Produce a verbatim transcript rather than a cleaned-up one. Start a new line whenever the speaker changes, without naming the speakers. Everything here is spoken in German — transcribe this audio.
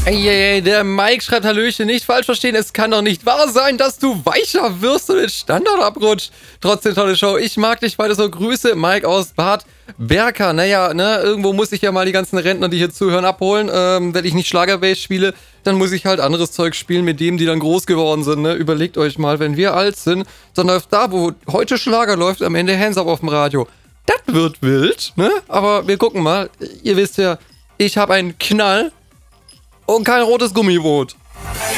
Ey, ey, der Mike schreibt Hallöchen, nicht falsch verstehen, es kann doch nicht wahr sein, dass du weicher wirst und den Standard abrutscht. Trotzdem tolle Show, ich mag dich weiter so. Grüße, Mike aus Bad Berka. Naja, ne, irgendwo muss ich ja mal die ganzen Rentner, die hier zuhören, abholen. Ähm, wenn ich nicht Schlagerbase spiele, dann muss ich halt anderes Zeug spielen mit dem, die dann groß geworden sind, ne. Überlegt euch mal, wenn wir alt sind, dann läuft da, wo heute Schlager läuft, am Ende Hands Up auf dem Radio. Das wird wild, ne? Aber wir gucken mal. Ihr wisst ja, ich habe einen Knall und kein rotes Gummiboot.